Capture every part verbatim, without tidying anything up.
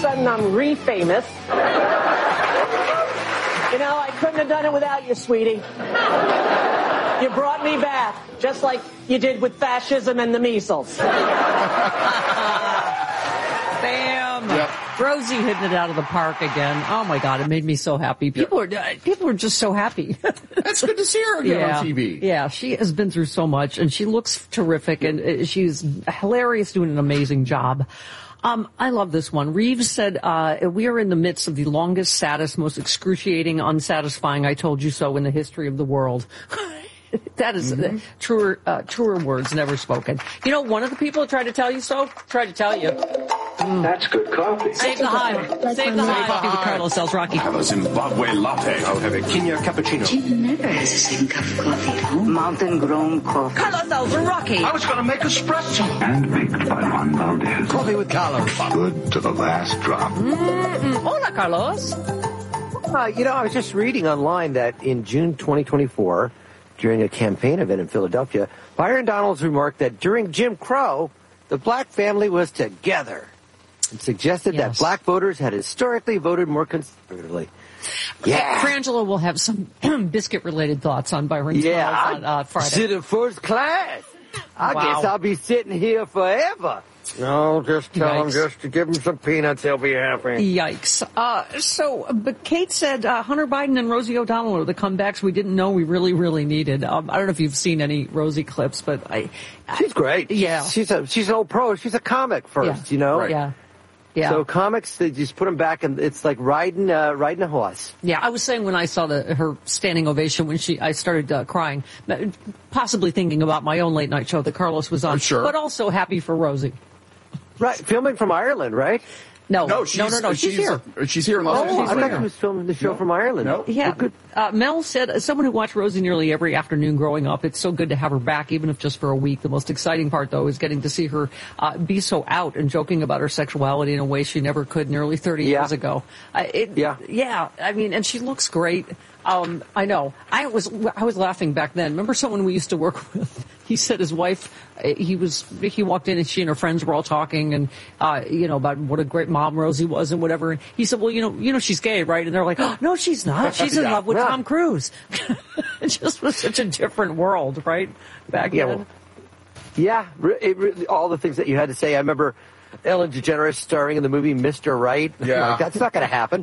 sudden I'm re-famous. You know, I couldn't have done it without you, sweetie. You brought me back, just like you did with fascism and the measles. Bam! Yep. Rosie hitting it out of the park again. Oh my God, it made me so happy. People yep. are people are just so happy. It's good to see her again yeah. on T V. Yeah, she has been through so much, and she looks terrific, and she's hilarious, doing an amazing job. Um, I love this one. Reeves said, uh, we are in the midst of the longest, saddest, most excruciating, unsatisfying I told you so in the history of the world. That is mm-hmm. uh, truer, uh, truer words never spoken. You know, one of the people who tried to tell you so, tried to tell you. Mm. That's good coffee. Save the hive. Save the hive. Coffee with Carlos Sells Rocky. Have a Zimbabwe latte. I'll have a Kenya cappuccino. Gina never has the same cup of coffee at home. Mountain grown coffee. Carlos Sells Rocky. I was going to make espresso. And baked by Juan Valdez. Coffee with Carlos. Good to the last drop. Mm-mm. Hola, Carlos. Uh, you know, I was just reading online that in June twenty twenty-four, during a campaign event in Philadelphia, Byron Donalds remarked that during Jim Crow, the black family was together and suggested yes. that black voters had historically voted more conservatively. Yeah. Frangela will have some biscuit-related thoughts on Byron yeah, Donalds on uh, Friday. Sitting first class. I wow. guess I'll be sitting here forever. No, just tell Yikes. them just to give them some peanuts. They'll be happy. Yikes. Uh, so, but Kate said uh, Hunter Biden and Rosie O'Donnell are the comebacks we didn't know we really, really needed. Um, I don't know if you've seen any Rosie clips, but I... I she's great. Yeah. She's a she's an old pro. She's a comic first, yeah. you know? Right. Yeah. Yeah. So comics, they just put them back, and it's like riding uh, riding a horse. Yeah, I was saying when I saw the, her standing ovation when she, I started uh, crying, possibly thinking about my own late night show that Carlos was on, sure. but also happy for Rosie. Right, filming from Ireland, right? No, no, she's, no, no, no. She's, she's here. She's here in Los Angeles. Angeles. Oh, I thought she was filming the show no. from Ireland. No. Yeah. Well, good. Uh, Mel said, as someone who watched Rosie nearly every afternoon growing up, it's so good to have her back, even if just for a week. The most exciting part, though, is getting to see her uh, be so out and joking about her sexuality in a way she never could nearly thirty yeah. years ago. Uh, it, yeah. Yeah. I mean, and she looks great. Um, I know. I was I was laughing back then. Remember someone we used to work with? He said his wife, he was he walked in and she and her friends were all talking and uh, you know about what a great mom Rosie was and whatever. And he said, well, you know, you know she's gay, right? And they're like, oh, no, she's not. She's in yeah. love with yeah. Tom Cruise. It just was such a different world, right? Back yeah, then. Well, yeah, it, it, all the things that you had to say. I remember Ellen DeGeneres starring in the movie Mister Right. Yeah. Like, that's not going to happen.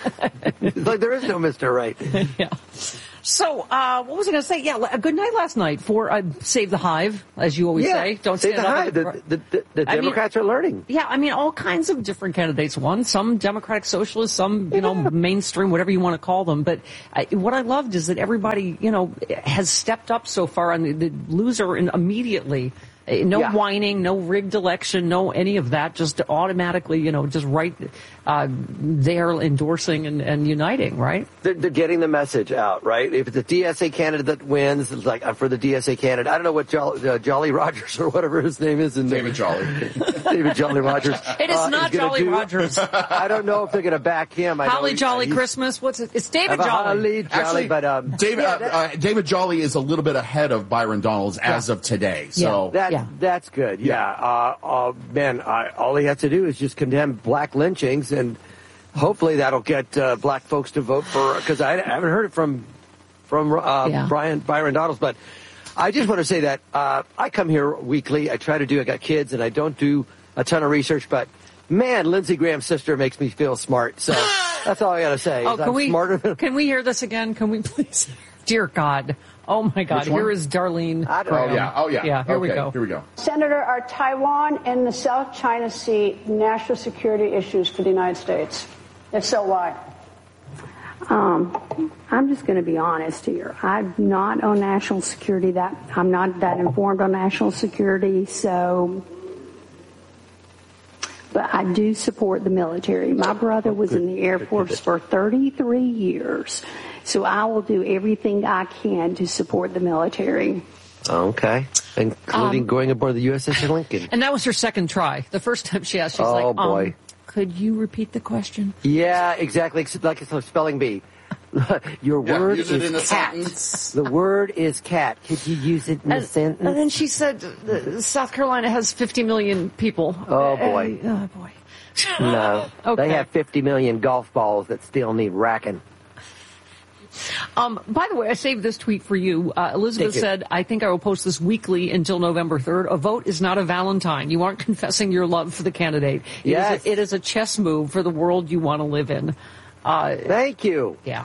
Like, there is no Mister Right. Yeah. So, uh, what was I going to say? Yeah, a good night last night for uh, Save the Hive, as you always yeah, say. Don't save stand the up hive. The, the, the, the Democrats I mean, are learning. Yeah, I mean, all kinds of different candidates won. Some Democratic socialists, some, you yeah. know, mainstream, whatever you want to call them. But I, what I loved is that everybody, you know, has stepped up so far on the, the loser and immediately. No yeah. whining, no rigged election, no any of that. Just automatically, you know, just right uh, there endorsing and, and uniting, right? They're, they're getting the message out, right? If it's a D S A candidate that wins, it's like, I'm for the D S A candidate. I don't know what Jolly, uh, Jolly Rogers or whatever his name is. In David Jolly. David Jolly Rogers. It is uh, not is Jolly do. Rogers. I don't know if they're going to back him. I Holly know Jolly Christmas. What's it? It's David Jolly. Holly Jolly, Actually, but um, David, yeah, uh, uh, David Jolly is a little bit ahead of Byron Donalds yeah. as of today. So yeah. That, yeah. that's good. Yeah. yeah. Uh, uh, man, I, all he has to do is just condemn black lynchings, and hopefully that'll get uh, black folks to vote for, because I, I haven't heard it from from uh, yeah. Brian Byron Donalds. But I just want to say that uh, I come here weekly. I try to do, I got kids, and I don't do a ton of research, but man, Lindsey Graham's sister makes me feel smart. So that's all I got to say. Oh, can I'm we, smarter than... can we hear this again? Can we please? Dear God. Oh, my God. Here is Darlene. Oh, yeah. Oh, yeah. Yeah, here okay. we go. Here we go. Senator, are Taiwan and the South China Sea national security issues for the United States? If so, why? Um, I'm just going to be honest here. I'm not on national security. That I'm not that informed on national security, so... But I do support the military. My brother was in the Air Force for thirty-three years. So I will do everything I can to support the military. Okay. Including um, going aboard the U S S Lincoln. And that was her second try. The first time she asked, she's oh, like, boy. Um, could you repeat the question? Yeah, exactly. Like it's a spelling bee. Your Yeah, word use it in a is cat. sentence. The word is cat. Could you use it in And, a sentence? and then she said, uh, South Carolina has fifty million people. Oh, boy. Uh, oh, boy. No. Okay. They have fifty million golf balls that still need racking. Um, by the way, I saved this tweet for you. Uh, Elizabeth Thank you. said, I think I will post this weekly until November third. A vote is not a Valentine. You aren't confessing your love for the candidate. It, Yes. is, a, it is a chess move for the world you want to live in. Uh, Thank you. yeah.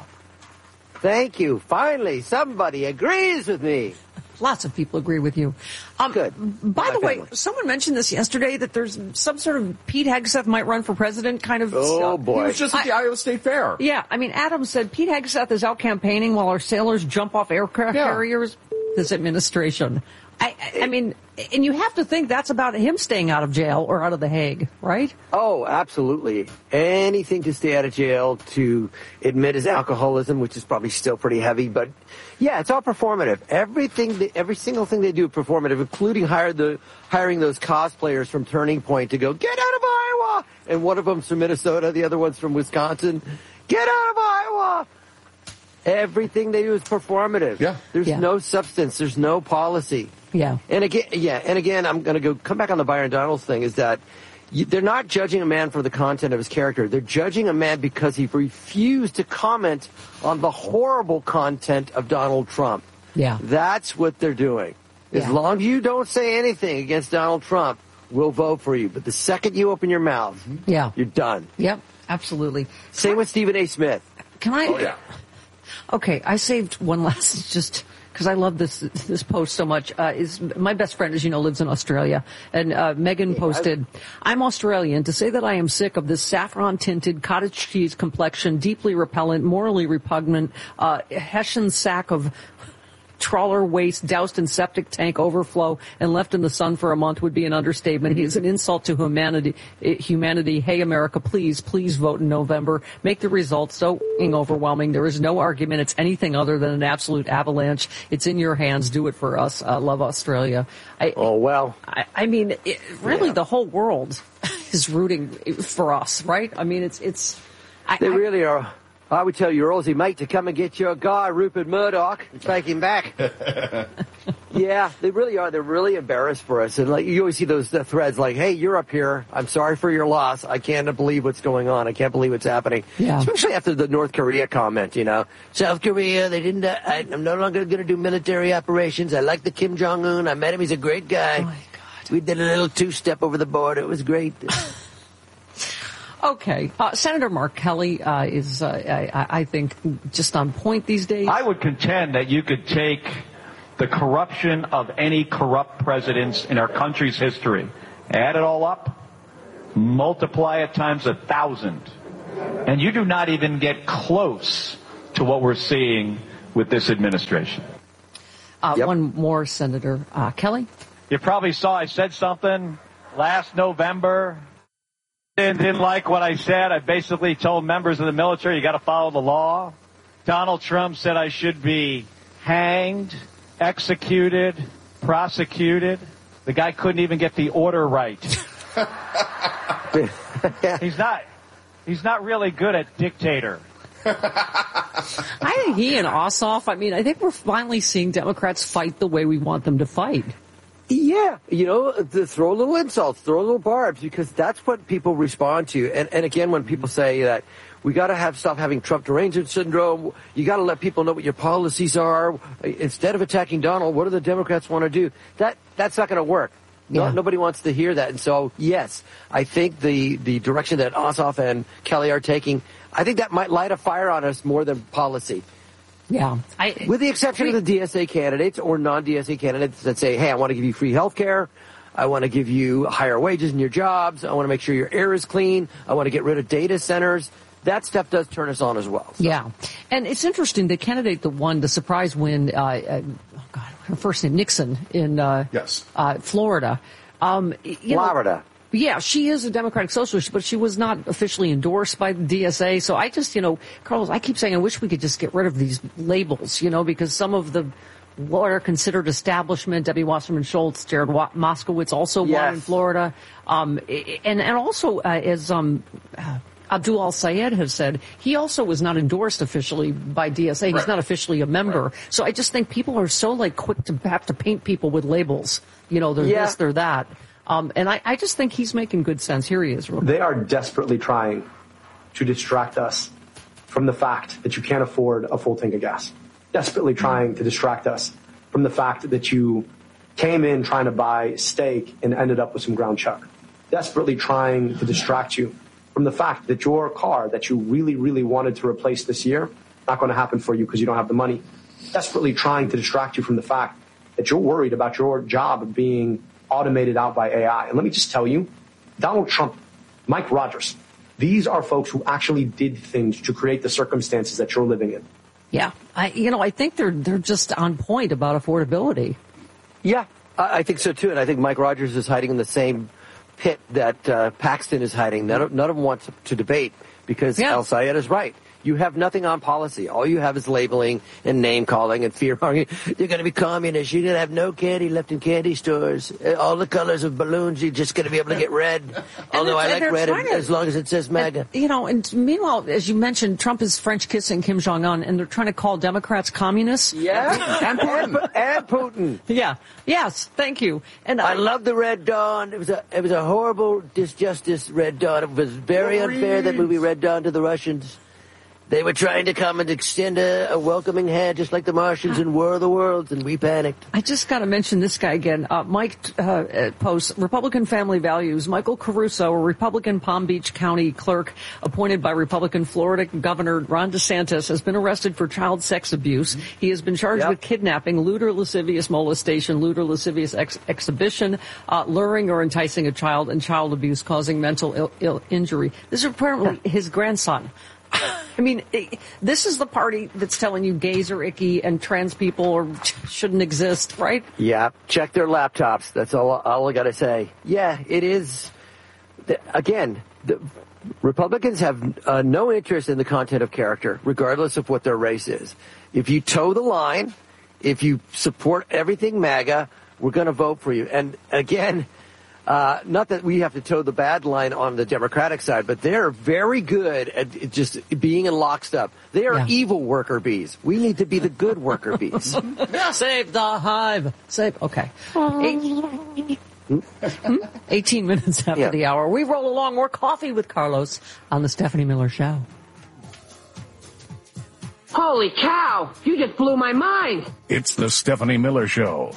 Thank you. Finally, somebody agrees with me. Lots of people agree with you. Um, Good. By My the way, family. someone mentioned this yesterday, that there's some sort of Pete Hegseth might run for president kind of Oh, stuff. He boy. was just at the Iowa State Fair. Yeah, I mean, Adam said Pete Hegseth is out campaigning while our sailors jump off aircraft Yeah. carriers. This administration. I, I, I mean, and you have to think that's about him staying out of jail or out of The Hague, right? Oh, absolutely. Anything to stay out of jail, to admit his alcoholism, which is probably still pretty heavy. But, yeah, it's all performative. Everything, that, every single thing they do is performative, including hire the, hiring those cosplayers from Turning Point to go, get out of Iowa! And one of them's from Minnesota, the other one's from Wisconsin. Get out of Iowa! Everything they do is performative. Yeah. There's Yeah. no substance. There's no policy. Yeah. And again, yeah, and again, I'm going to go come back on the Byron Donalds thing. Is that you, they're not judging a man for the content of his character. They're judging a man because he refused to comment on the horrible content of Donald Trump. Yeah. That's what they're doing. As Yeah. long as you don't say anything against Donald Trump, we'll vote for you. But the second you open your mouth, Yeah. you're done. Yep, absolutely. Same with Stephen A. Smith. Can I? Oh, yeah. Okay, I saved one last, just because I love this this post so much. Uh, is my best friend, as you know, lives in Australia, and uh, Megan posted, "I'm Australian. To say that I am sick of this saffron-tinted cottage cheese complexion, deeply repellent, morally repugnant, uh, Hessian sack of trawler waste doused in septic tank overflow and left in the sun for a month would be an understatement. He is an insult to humanity. Humanity. Hey, America, please, please vote in November. Make the results so overwhelming. There is no argument. It's anything other than an absolute avalanche. It's in your hands. Do it for us. Uh, love Australia." I, Oh, well. I, I mean, it, really, Yeah. the whole world is rooting for us, right? I mean, it's it's. I, They I- really are. I would tell your Aussie mate to come and get your guy, Rupert Murdoch, and take him back. Yeah, they really are. They're really embarrassed for us. And like you always see those the threads like, hey, you're up here. I'm sorry for your loss. I can't believe what's going on. I can't believe what's happening. Yeah. Especially after the North Korea comment, you know. South Korea, they didn't, uh, I, I'm no longer going to do military operations. I like the Kim Jong-un. I met him. He's a great guy. Oh, my God. We did a little two-step over the border. It was great. Okay. Uh, Senator Mark Kelly uh, is, uh, I, I think, just on point these days. I would contend that you could take the corruption of any corrupt presidents in our country's history, add it all up, multiply it times a thousand, and you do not even get close to what we're seeing with this administration. Uh, Yep. One more, Senator uh, Kelly. You probably saw I said something last November. Didn't, didn't like what I said. I basically told members of the military, you got to follow the law. Donald Trump said I should be hanged, executed, prosecuted. The guy couldn't even get the order right. He's not. He's not really good at dictator. I think he and Ossoff, I mean, I think we're finally seeing Democrats fight the way we want them to fight. Yeah, you know, to throw a little insults, throw a little barbs, because that's what people respond to. And, and again, when people say that we got to have stop having Trump derangement syndrome, you got to let people know what your policies are. Instead of attacking Donald, what do the Democrats want to do? That that's not going to work. No, Yeah. Nobody wants to hear that. And so, yes, I think the, the direction that Ossoff and Kelly are taking, I think that might light a fire on us more than policy. Yeah. I, With the exception of the D S A candidates or non-D S A candidates that say, hey, I want to give you free health care. I want to give you higher wages in your jobs. I want to make sure your air is clean. I want to get rid of data centers. That stuff does turn us on as well. So. Yeah. And it's interesting, the candidate that won the surprise win, uh, uh, oh God, her first name, Nixon, in uh, Yes. uh, Florida. Um, you know, Florida. Yeah, she is a Democratic Socialist, but she was not officially endorsed by the D S A. So I just, you know, Carlos, I keep saying I wish we could just get rid of these labels, you know, because some of the what are considered establishment, Debbie Wasserman Schultz, Jared Moskowitz also won Yes. in Florida. Um, and, and also, uh, as um, uh, Abdul Al-Sayed has said he also was not endorsed officially by D S A. He's Right. not officially a member. Right. So I just think people are so like quick to have to paint people with labels. You know, they're Yeah. this, they're that. Um, and I, I just think he's making good sense. Here he is. Real They are desperately trying to distract us from the fact that you can't afford a full tank of gas. Desperately trying to distract us from the fact that you came in trying to buy steak and ended up with some ground chuck. Desperately trying to distract you from the fact that your car that you really, really wanted to replace this year, not going to happen for you because you don't have the money. Desperately trying to distract you from the fact that you're worried about your job being automated out by A I. And let me just tell you, Donald Trump, Mike Rogers, these are folks who actually did things to create the circumstances that you're living in. Yeah, I, you know, I think they're they're just on point about affordability. Yeah, I, I think so too. And I think Mike Rogers is hiding in the same pit that uh, Paxton is hiding. None of, none of them want to, to debate because Yeah. Al-Sayed is right. You have nothing on policy. All you have is labeling and name calling and fear mongering. You're going to be communist. You're going to have no candy left in candy stores. Uh, All the colors of balloons, you're just going to be able to get red. Although I they're- like they're red trying to- as long as it says MAGA. And, you know, and meanwhile, as you mentioned, Trump is French kissing Kim Jong-un, and they're trying to call Democrats communists. Yeah, and Putin. And Putin. Yeah. Yes. Thank you. And I love the Red Dawn. It was a it was a horrible disjustice, Red Dawn. It was very unfair, that movie Red Dawn, to the Russians. They were trying to come and extend a, a welcoming hand, just like the Martians in War of the Worlds, and we panicked. I just got to mention this guy again. Uh, Mike uh, posts, Republican Family Values. Michael Caruso, a Republican Palm Beach County clerk appointed by Republican Florida Governor Ron DeSantis, has been arrested for child sex abuse. He has been charged Yep. with kidnapping, lewd or lascivious molestation, lewd or lascivious ex- exhibition, uh, luring or enticing a child, and child abuse causing mental Ill- Ill injury. This is apparently his grandson. I mean, it, this is the party that's telling you gays are icky and trans people or shouldn't exist, right? Yeah, check their laptops. That's all, all I got to say. Yeah, it is. The, again, the Republicans have uh, no interest in the content of character, regardless of what their race is. If you toe the line, if you support everything MAGA, we're going to vote for you. And again, Uh, not that we have to toe the bad line on the Democratic side, but they're very good at just being in lockstep. They are Yeah. evil worker bees. We need to be the good worker bees. Save the hive. Save. Okay. Eight, hmm? eighteen minutes after Yeah. the hour. We roll along. More coffee with Carlos on the Stephanie Miller Show. Holy cow! You just blew my mind! It's the Stephanie Miller Show.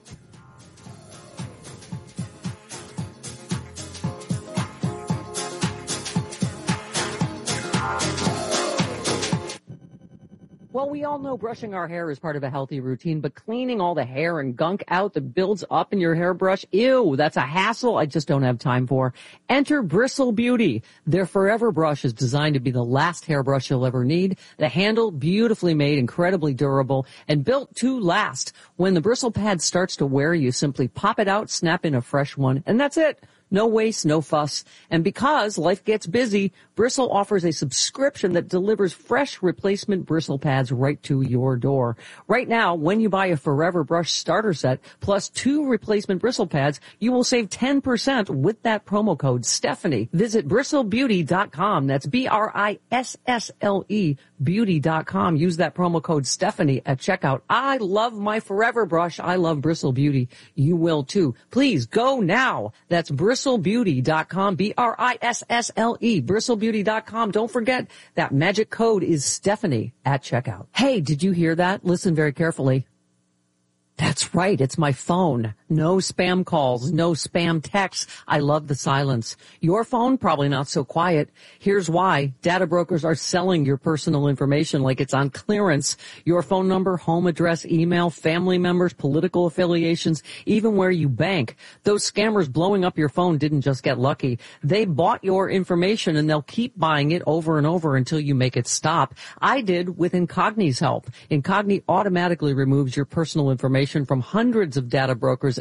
Well, we all know brushing our hair is part of a healthy routine, but cleaning all the hair and gunk out that builds up in your hairbrush, ew, that's a hassle I just don't have time for. Enter Bristle Beauty. Their Forever Brush is designed to be the last hairbrush you'll ever need. The handle, beautifully made, incredibly durable, and built to last. When the bristle pad starts to wear, you simply pop it out, snap in a fresh one, and that's it. No waste, no fuss. And because life gets busy, Bristle offers a subscription that delivers fresh replacement bristle pads right to your door. Right now, when you buy a Forever Brush starter set plus two replacement bristle pads, you will save ten percent with that promo code Stephanie. Visit bristle beauty dot com. That's B R I S S L E beauty dot com. Use that promo code Stephanie at checkout. I love my Forever Brush. I love Bristle Beauty. You will too. Please go now. That's bristle beauty dot com. B R I S S L E. bristle beauty dot com. Don't forget that magic code is Stephanie at checkout. Hey, did you hear that? Listen very carefully. That's right. It's my phone. No spam calls, no spam texts. I love the silence. Your phone, probably not so quiet. Here's why. Data brokers are selling your personal information like it's on clearance. Your phone number, home address, email, family members, political affiliations, even where you bank. Those scammers blowing up your phone didn't just get lucky. They bought your information and they'll keep buying it over and over until you make it stop. I did with Incogni's help. Incogni automatically removes your personal information from hundreds of data brokers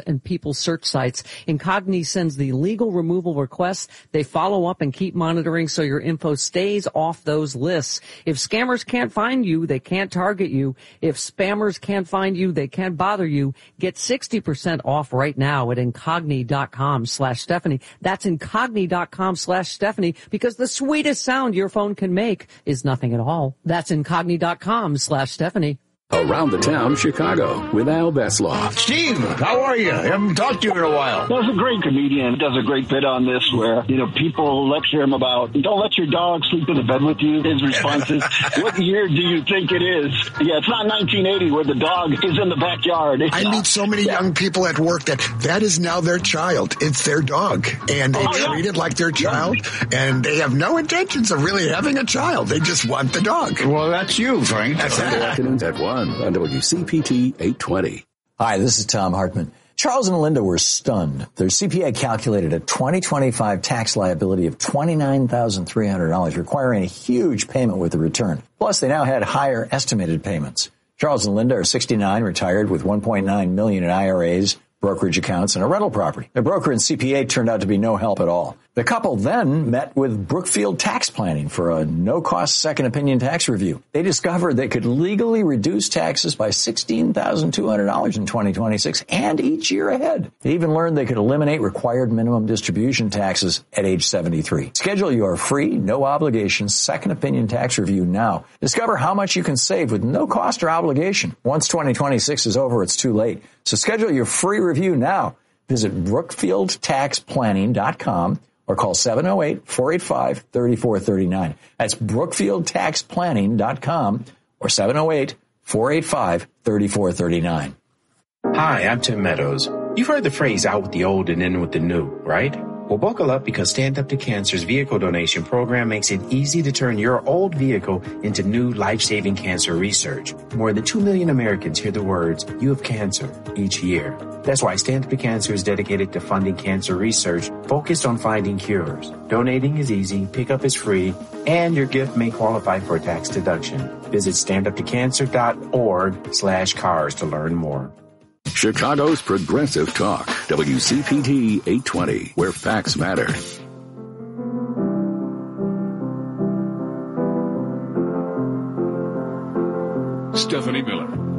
and people's search sites. Incogni sends the legal removal requests. They follow up and keep monitoring so your info stays off those lists. If scammers can't find you, they can't target you. If spammers can't find you, they can't bother you. Get sixty percent off right now at incogni.com slash Stephanie. That's incogni.com slash Stephanie, because the sweetest sound your phone can make is nothing at all. That's incogni.com slash Stephanie. Around the Town, Chicago, with Al Beslaw. Steve, how are you? I haven't talked to you in a while. There's a great comedian does a great bit on this where, you know, people lecture him about, don't let your dog sleep in the bed with you. His response is, what year do you think it is? Yeah, it's not nineteen eighty where the dog is in the backyard. It's I not. meet so many yeah. young people at work that that is now their child. It's their dog. And they oh, treat yeah. it like their child. Yeah. And they have no intentions of really having a child. They just want the dog. Well, that's you, Frank. That's Sunday afternoons at one on W C P T eight twenty. Hi, this is Tom Hartman. Charles and Linda were stunned. Their C P A calculated a twenty twenty-five tax liability of twenty-nine thousand three hundred dollars, requiring a huge payment with the return. Plus, they now had higher estimated payments. Charles and Linda are sixty-nine, retired with one point nine million dollars in I R As, brokerage accounts, and a rental property. Their broker and C P A turned out to be no help at all. The couple then met with Brookfield Tax Planning for a no-cost second opinion tax review. They discovered they could legally reduce taxes by sixteen thousand two hundred dollars in twenty twenty-six and each year ahead. They even learned they could eliminate required minimum distribution taxes at age seventy-three. Schedule your free, no-obligation second opinion tax review now. Discover how much you can save with no cost or obligation. Once twenty twenty-six is over, it's too late. So schedule your free review now. Visit brookfield tax planning dot com or call seven oh eight, four eight five, three four three nine. That's brookfield tax planning dot com or seven oh eight, four eight five, three four three nine. Hi, I'm Tim Meadows. You've heard the phrase out with the old and in with the new, right? Well, buckle up because Stand Up to Cancer's vehicle donation program makes it easy to turn your old vehicle into new life-saving cancer research. More than two million Americans hear the words, "You have cancer," each year. That's why Stand Up to Cancer is dedicated to funding cancer research focused on finding cures. Donating is easy, pickup is free, and your gift may qualify for a tax deduction. Visit stand up to cancer dot org slash cars to learn more. Chicago's Progressive Talk, W C P T eight twenty, where facts matter. Stephanie Miller.